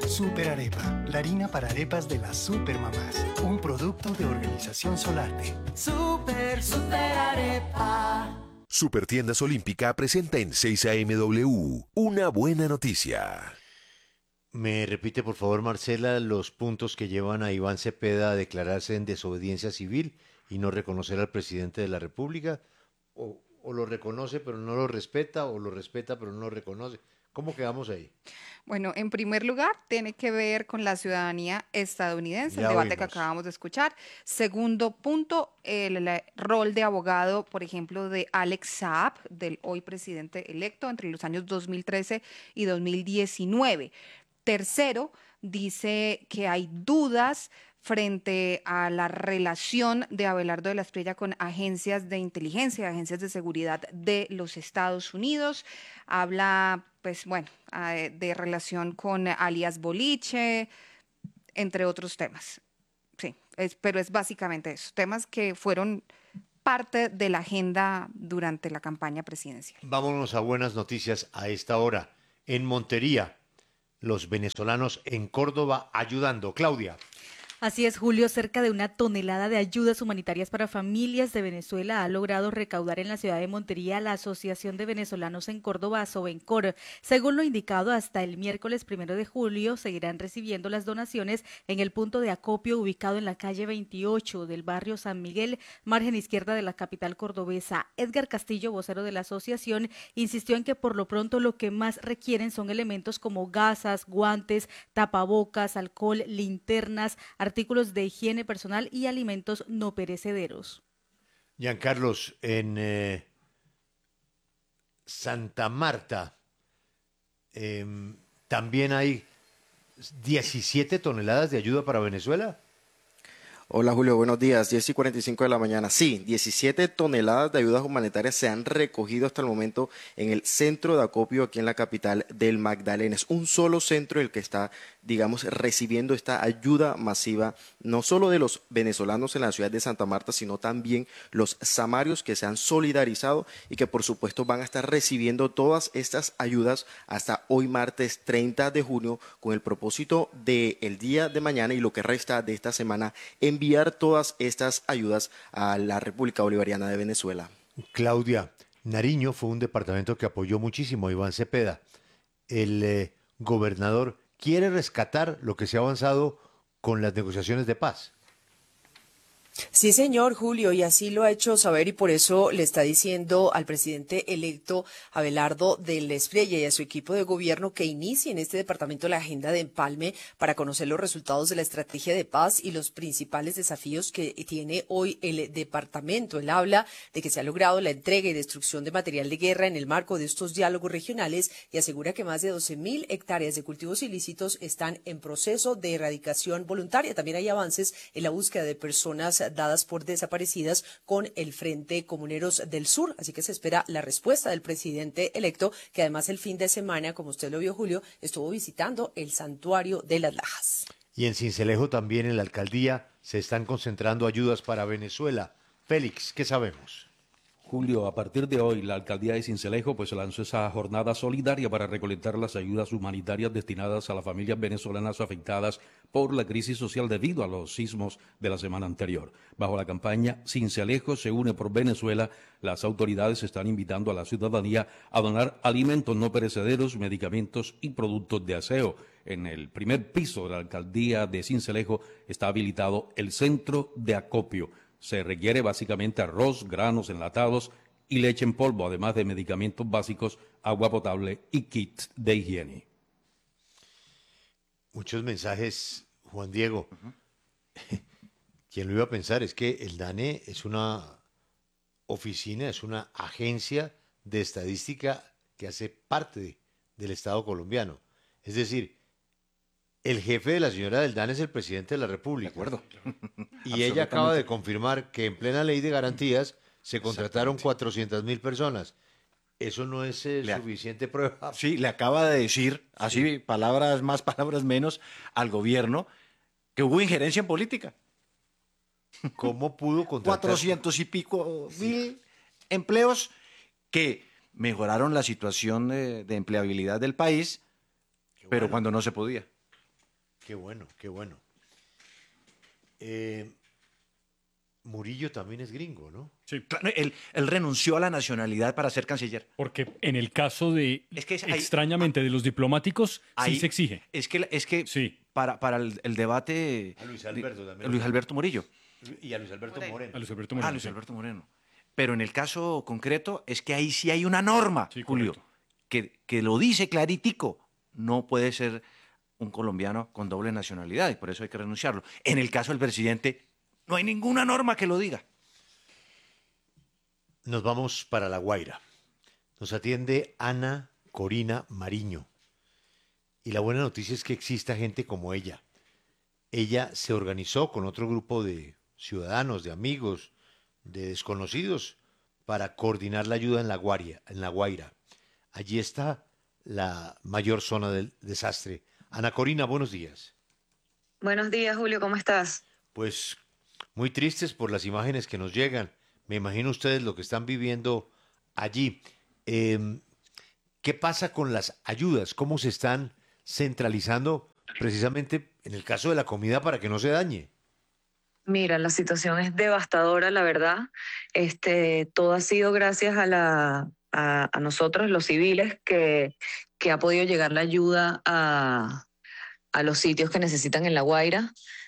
Super Arepa, la harina para arepas de las supermamás. Un producto de Organización Solarte. Super Arepa. Supertiendas Olímpica presenta en 6 AMW una buena noticia. Me repite, por favor, Marcela, los puntos que llevan a Iván Cepeda a declararse en desobediencia civil y no reconocer al presidente de la República. O lo reconoce pero no lo respeta, o lo respeta pero no lo reconoce. ¿Cómo quedamos ahí? Bueno, en primer lugar, tiene que ver con la ciudadanía estadounidense, Ya el debate que oímos. acabamos de escuchar. Segundo punto, el rol de abogado, por ejemplo, de Alex Saab, del hoy presidente electo, entre los años 2013 y 2019. Tercero, dice que hay dudas frente a la relación de Abelardo de la Espriella con agencias de inteligencia, agencias de seguridad de los Estados Unidos. Habla, pues bueno, de relación con alias Boliche, entre otros temas. Sí, pero es básicamente eso, temas que fueron parte de la agenda durante la campaña presidencial. Vámonos a buenas noticias a esta hora. En Montería, los venezolanos en Córdoba ayudando. Claudia. Así es, Julio, cerca de 1 tonelada de ayudas humanitarias para familias de Venezuela ha logrado recaudar en la ciudad de Montería la Asociación de Venezolanos en Córdoba, Asovencor. Según lo indicado, hasta el miércoles 1 de julio seguirán recibiendo las donaciones en el punto de acopio ubicado en la calle 28 del barrio San Miguel, margen izquierda de la capital cordobesa. Edgar Castillo, vocero de la asociación, insistió en que por lo pronto lo que más requieren son elementos como gasas, guantes, tapabocas, alcohol, linternas, artículos de higiene personal y alimentos no perecederos. Giancarlos, en Santa Marta también hay 17 toneladas de ayuda para Venezuela. Hola Julio, buenos días, 10:45 de la mañana. Sí, 17 toneladas de ayudas humanitarias se han recogido hasta el momento en el centro de acopio aquí en la capital del Magdalena. Es un solo centro el que está, digamos, recibiendo esta ayuda masiva, no solo de los venezolanos en la ciudad de Santa Marta, sino también los samarios que se han solidarizado y que por supuesto van a estar recibiendo todas estas ayudas hasta hoy martes 30 de junio con el propósito de el día de mañana y lo que resta de esta semana enviar todas estas ayudas a la República Bolivariana de Venezuela. Claudia, Nariño fue un departamento que apoyó muchísimo a Iván Cepeda. El gobernador quiere rescatar lo que se ha avanzado con las negociaciones de paz. Sí, señor Julio, y así lo ha hecho saber y por eso le está diciendo al presidente electo Abelardo de la Espriella y a su equipo de gobierno que inicie en este departamento la agenda de empalme para conocer los resultados de la estrategia de paz y los principales desafíos que tiene hoy el departamento. Él habla de que se ha logrado la entrega y destrucción de material de guerra en el marco de estos diálogos regionales y asegura que más de 12.000 hectáreas de cultivos ilícitos están en proceso de erradicación voluntaria. También hay avances en la búsqueda de personas dadas por desaparecidas con el Frente Comuneros del Sur. Así que se espera la respuesta del presidente electo, que además el fin de semana, como usted lo vio, Julio, estuvo visitando el Santuario de las Lajas. Y en Sincelejo también en la alcaldía se están concentrando ayudas para Venezuela. Félix, ¿qué sabemos? Julio, a partir de hoy, la alcaldía de Sincelejo lanzó esa jornada solidaria para recolectar las ayudas humanitarias destinadas a las familias venezolanas afectadas por la crisis social debido a los sismos de la semana anterior. Bajo la campaña Sincelejo se une por Venezuela, las autoridades están invitando a la ciudadanía a donar alimentos no perecederos, medicamentos y productos de aseo. En el primer piso de la alcaldía de Sincelejo está habilitado el centro de acopio. Se requiere básicamente arroz, granos enlatados y leche en polvo, además de medicamentos básicos, agua potable y kits de higiene. Muchos mensajes, Juan Diego. ¿Quién lo iba a pensar? Es que el DANE es una oficina, es una agencia de estadística que hace parte del Estado colombiano. Es decir, el jefe de la señora del DANE es el presidente de la República. De acuerdo. Y ella acaba de confirmar que en plena ley de garantías se contrataron 400.000 personas. Eso no es suficiente prueba. Sí, le acaba de decir, así Sí. palabras más, palabras menos, al gobierno que hubo injerencia en política. ¿Cómo pudo contratar 400 y pico mil empleos que mejoraron la situación de empleabilidad del país, pero cuando no se podía. Qué bueno, qué bueno. Murillo también es gringo, ¿no? Sí, claro, él renunció a la nacionalidad para ser canciller. Porque en el caso de, Es que extrañamente, de los diplomáticos, sí se exige. Es que Sí. para el debate... A Luis Alberto también. Luis Alberto Murillo. Y a Luis Alberto Moreno. A Luis Alberto Moreno. Luis sí. Alberto Moreno. Pero en el caso concreto es que ahí sí hay una norma, Sí, Julio, que lo dice claritico. No puede ser un colombiano con doble nacionalidad y por eso hay que renunciarlo. En el caso del presidente, no hay ninguna norma que lo diga. Nos vamos para La Guaira. Nos atiende Ana Corina Mariño. Y la buena noticia es que exista gente como ella. Ella se organizó con otro grupo de ciudadanos, de amigos, de desconocidos, para coordinar la ayuda en La Guaira. Allí está la mayor zona del desastre. Ana Corina, buenos días. Buenos días, Julio, ¿cómo estás? Pues muy tristes por las imágenes que nos llegan. Me imagino ustedes lo que están viviendo allí. ¿Qué pasa con las ayudas? ¿Cómo se están centralizando precisamente en el caso de la comida para que no se dañe? Mira, la situación es devastadora, la verdad. Todo ha sido gracias a nosotros, los civiles, que ha podido llegar la ayuda a los sitios que necesitan en La Guaira.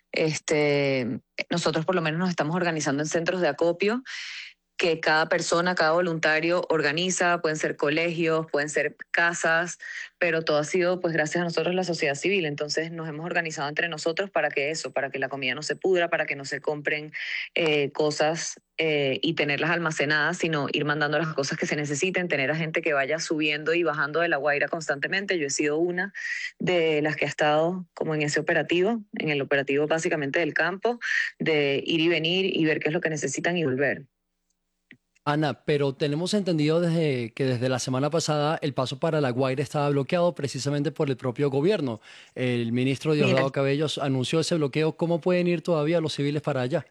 Nosotros por lo menos nos estamos organizando en centros de acopio que cada persona, cada voluntario organiza, pueden ser colegios, pueden ser casas, pero todo ha sido pues gracias a nosotros, la sociedad civil. Entonces nos hemos organizado entre nosotros para que la comida no se pudra, para que no se compren cosas y tenerlas almacenadas, sino ir mandando las cosas que se necesiten, tener a gente que vaya subiendo y bajando de La Guaira constantemente. Yo he sido una de las que ha estado como en ese operativo, en el operativo básicamente del campo, de ir y venir y ver qué es lo que necesitan y volver. Ana, pero tenemos entendido desde la semana pasada el paso para La Guaira estaba bloqueado precisamente por el propio gobierno. El ministro Diosdado Cabellos anunció ese bloqueo. ¿Cómo pueden ir todavía los civiles para allá?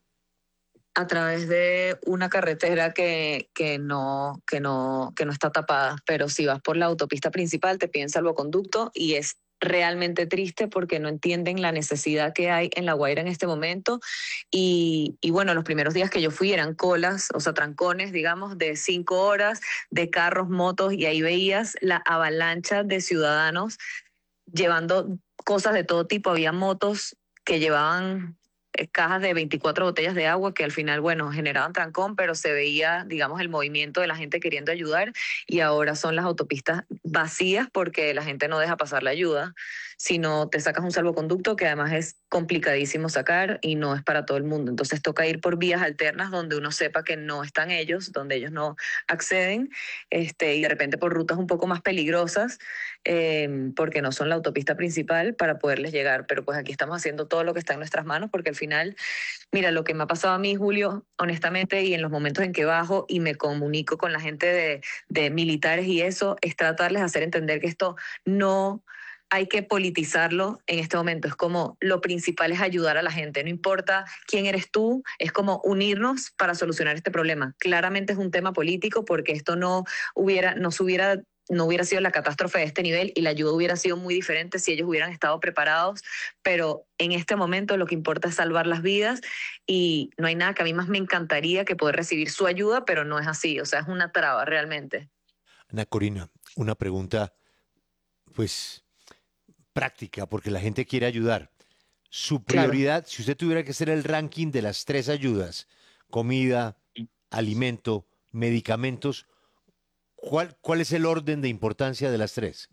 A través de una carretera que no está tapada, pero si vas por la autopista principal te piden salvoconducto y es realmente triste porque no entienden la necesidad que hay en La Guaira en este momento y bueno, los primeros días que yo fui eran colas, o sea, trancones, digamos, de 5 horas, de carros, motos, y ahí veías la avalancha de ciudadanos llevando cosas de todo tipo. Había motos que llevaban cajas de 24 botellas de agua que al final, bueno, generaban trancón, pero se veía, digamos, el movimiento de la gente queriendo ayudar, y ahora son las autopistas vacías porque la gente no deja pasar la ayuda, sino te sacas un salvoconducto que además es complicadísimo sacar y no es para todo el mundo. Entonces toca ir por vías alternas donde uno sepa que no están ellos, donde ellos no acceden, y de repente por rutas un poco más peligrosas, porque no son la autopista principal, para poderles llegar. Pero pues aquí estamos haciendo todo lo que está en nuestras manos, porque al final, mira, lo que me ha pasado a mí, Julio, honestamente, y en los momentos en que bajo y me comunico con la gente de militares y eso, es tratarles de hacer entender que esto no hay que politizarlo en este momento. Es como lo principal es ayudar a la gente. No importa quién eres tú, es como unirnos para solucionar este problema. Claramente es un tema político porque esto no hubiera sido la catástrofe de este nivel y la ayuda hubiera sido muy diferente si ellos hubieran estado preparados, pero en este momento lo que importa es salvar las vidas y no hay nada que a mí más me encantaría que poder recibir su ayuda, pero no es así, o sea, es una traba realmente. Ana Corina, una pregunta, pues, práctica, porque la gente quiere ayudar. Su prioridad, claro, si usted tuviera que hacer el ranking de las 3 ayudas, comida, alimento, medicamentos, ¿cuál es el orden de importancia de las 3?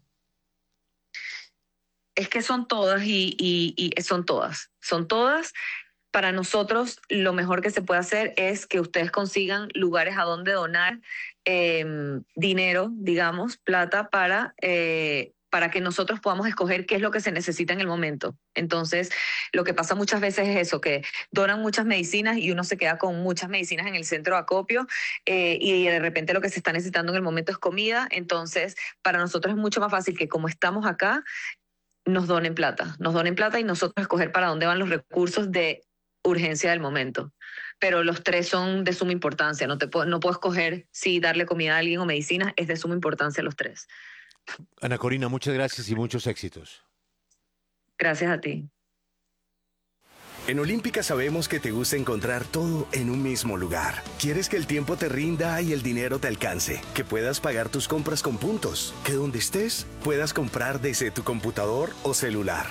Es que son todas y son todas. Para nosotros lo mejor que se puede hacer es que ustedes consigan lugares a donde donar dinero, digamos, plata para que nosotros podamos escoger qué es lo que se necesita en el momento. Entonces, lo que pasa muchas veces es eso, que donan muchas medicinas y uno se queda con muchas medicinas en el centro de acopio y de repente lo que se está necesitando en el momento es comida. Entonces, para nosotros es mucho más fácil que, como estamos acá, nos donen plata y nosotros escoger para dónde van los recursos de urgencia del momento. Pero los 3 son de suma importancia. No puedo escoger si darle comida a alguien o medicinas, es de suma importancia los 3. Ana Corina, muchas gracias y muchos éxitos. Gracias a ti. En Olímpica sabemos que te gusta encontrar todo en un mismo lugar. Quieres que el tiempo te rinda y el dinero te alcance, que puedas pagar tus compras con puntos, que donde estés puedas comprar desde tu computador o celular.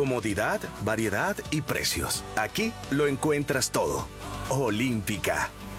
Comodidad, variedad y precios. Aquí lo encuentras todo. Olímpica.